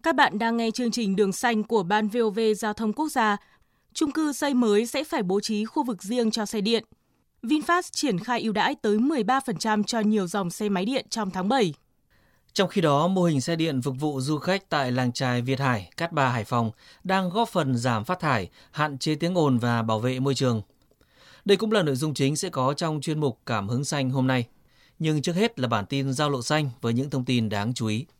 Các bạn đang nghe chương trình Đường Xanh của Ban VOV Giao thông Quốc gia. Chung cư xây mới sẽ phải bố trí khu vực riêng cho xe điện. VinFast triển khai ưu đãi tới 13% cho nhiều dòng xe máy điện trong tháng 7. Trong khi đó, mô hình xe điện phục vụ du khách tại làng chài Việt Hải, Cát Bà, Hải Phòng đang góp phần giảm phát thải, hạn chế tiếng ồn và bảo vệ môi trường. Đây cũng là nội dung chính sẽ có trong chuyên mục Cảm hứng xanh hôm nay. Nhưng trước hết là bản tin Giao lộ xanh với những thông tin đáng chú ý.